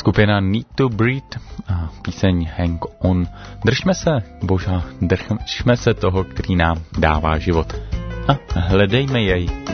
Skupina Need to Breathe a píseň Hang On. Držme se toho, který nám dává život. A hledejme jej.